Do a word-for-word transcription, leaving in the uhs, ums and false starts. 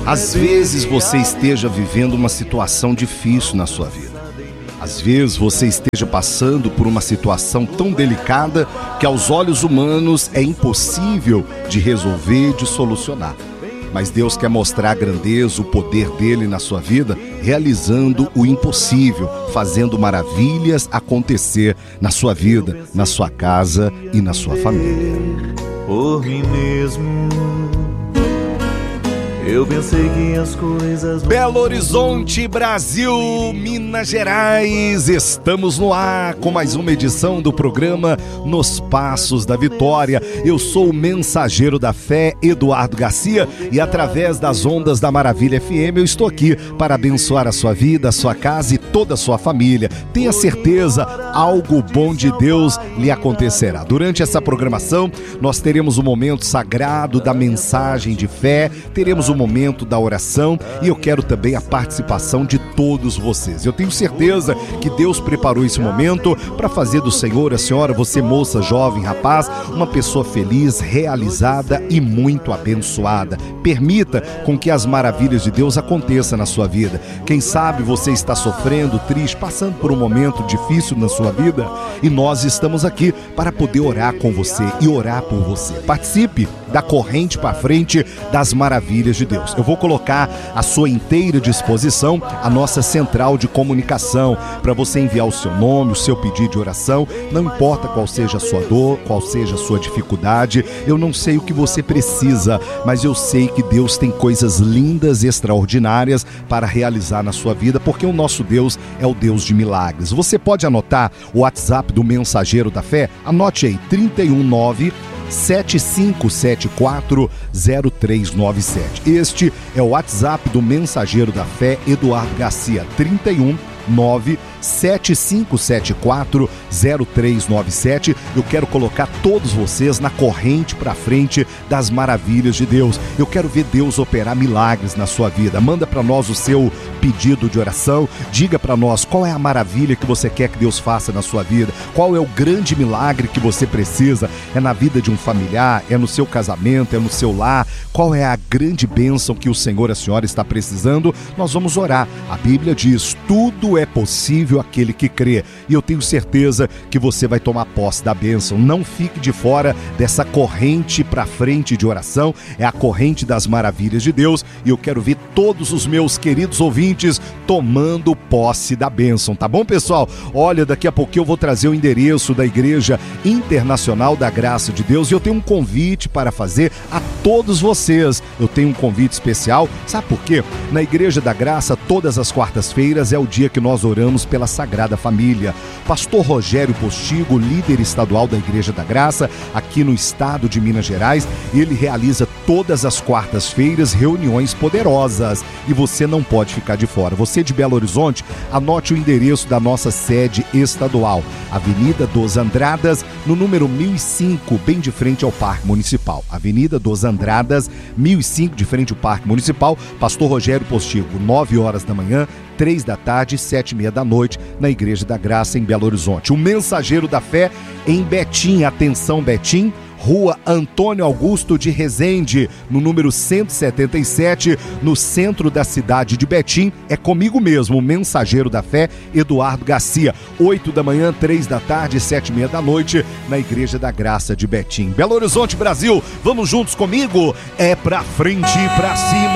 Às vezes você esteja vivendo uma situação difícil na sua vida. Às vezes você esteja passando por uma situação tão delicada que aos olhos humanos é impossível de resolver, de solucionar. Mas Deus quer mostrar a grandeza, o poder dele na sua vida, realizando o impossível, fazendo maravilhas acontecer na sua vida, na sua casa e na sua família. Por mim mesmo, eu pensei que as coisas... Belo Horizonte, Brasil, Minas Gerais, estamos no ar com mais uma edição do programa Nos Passos da Vitória. Eu sou o mensageiro da fé, Eduardo Garcia, e através das ondas da Maravilha F M eu estou aqui para abençoar a sua vida, a sua casa e toda a sua família. Tenha certeza, algo bom de Deus lhe acontecerá. Durante essa programação, nós teremos um momento sagrado da mensagem de fé, teremos um momento da oração e eu quero também a participação de todos vocês. Eu tenho certeza que Deus preparou esse momento para fazer do Senhor, a senhora, você moça, jovem, rapaz, uma pessoa feliz, realizada e muito abençoada. Permita com que as maravilhas de Deus aconteçam na sua vida. Quem sabe você está sofrendo, triste, passando por um momento difícil na sua vida e nós estamos aqui para poder orar com você e orar por você. Participe da corrente para frente das maravilhas de Deus. Eu vou colocar à sua inteira disposição a nossa central de comunicação para você enviar o seu nome, o seu pedido de oração, não importa qual seja a sua dor, qual seja a sua dificuldade, eu não sei o que você precisa, mas eu sei que Deus tem coisas lindas e extraordinárias para realizar na sua vida, porque o nosso Deus é o Deus de milagres. Você pode anotar o WhatsApp do Mensageiro da Fé? Anote aí, trinta e um nove sete cinco sete quatro zero três nove sete. Este é o WhatsApp do Mensageiro da Fé, Eduardo Garcia, trinta e um nove sete cinco sete quatro zero três nove sete. Eu quero colocar todos vocês na corrente para frente das maravilhas de Deus. Eu quero ver Deus operar milagres na sua vida. Manda para nós o seu pedido de oração. Diga para nós qual é a maravilha que você quer que Deus faça na sua vida. Qual é o grande milagre que você precisa? É na vida de um familiar? É no seu casamento? É no seu lar? Qual é a grande bênção que o Senhor e a senhora está precisando? Nós vamos orar. A Bíblia diz, tudo é possível aquele que crê, e eu tenho certeza que você vai tomar posse da bênção. Não fique de fora dessa corrente para frente de oração, é a corrente das maravilhas de Deus, e eu quero ver todos os meus queridos ouvintes tomando posse da bênção, tá bom, pessoal? Olha, daqui a pouquinho eu vou trazer o endereço da Igreja Internacional da Graça de Deus, e eu tenho um convite para fazer a todos vocês. Eu tenho um convite especial, sabe por quê? Na Igreja da Graça, todas as quartas-feiras é o dia que nós oramos pela Sagrada Família. Pastor Rogério Postigo, líder estadual da Igreja da Graça, aqui no estado de Minas Gerais, ele realiza todas as quartas-feiras reuniões poderosas e você não pode ficar de fora. Você de Belo Horizonte, anote o endereço da nossa sede estadual, Avenida dos Andradas, no número mil e cinco, bem de frente ao Parque Municipal. Avenida dos Andradas, mil e cinco, de frente ao Parque Municipal. Pastor Rogério Postigo, nove horas da manhã, três da tarde, sete e meia da noite, na Igreja da Graça, em Belo Horizonte. O Mensageiro da Fé em Betim. Atenção, Betim, Rua Antônio Augusto de Rezende, no número cento e setenta e sete, no centro da cidade de Betim. É comigo mesmo, o Mensageiro da Fé, Eduardo Garcia. oito da manhã, três da tarde, sete e meia da noite, na Igreja da Graça de Betim. Belo Horizonte, Brasil, vamos juntos comigo? É pra frente e pra cima.